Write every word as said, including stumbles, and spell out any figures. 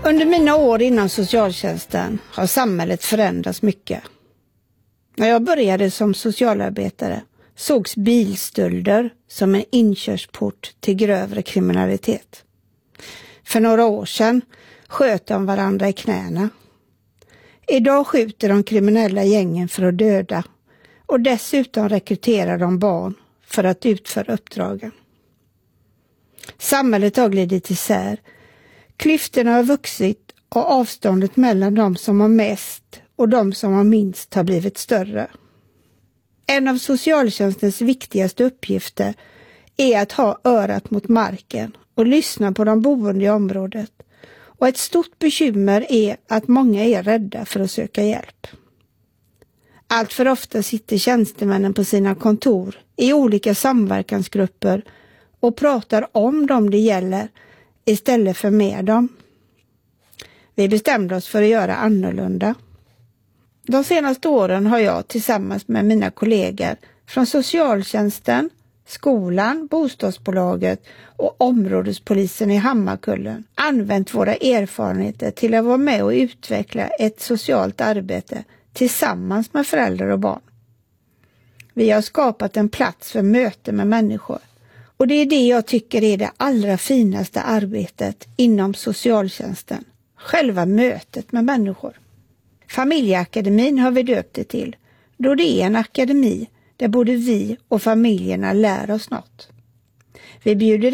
Under mina år inom socialtjänsten har samhället förändrats mycket. När jag började som socialarbetare sågs bilstölder som en inkörsport till grövre kriminalitet. För några år sedan sköt de varandra i knäna. Idag skjuter de kriminella gängen för att döda och dessutom rekryterar de barn för att utföra uppdragen. Samhället har glidit isär. Klyftorna har vuxit och avståndet mellan de som har mest och de som har minst har blivit större. En av socialtjänstens viktigaste uppgifter är att ha örat mot marken och lyssna på de boende i området. Och ett stort bekymmer är att många är rädda för att söka hjälp. Allt för ofta sitter tjänstemännen på sina kontor i olika samverkansgrupper och pratar om dem det gäller istället för med dem. Vi bestämde oss för att göra annorlunda. De senaste åren har jag tillsammans med mina kollegor från socialtjänsten, skolan, bostadsbolaget och områdespolisen i Hammarkullen använt våra erfarenheter till att vara med och utveckla ett socialt arbete tillsammans med föräldrar och barn. Vi har skapat en plats för möte med människor. Och det är det jag tycker är det allra finaste arbetet inom socialtjänsten. Själva mötet med människor. Familjeakademin har vi döpt det till. Då det är en akademi där både vi och familjerna lär oss något. Vi bjuder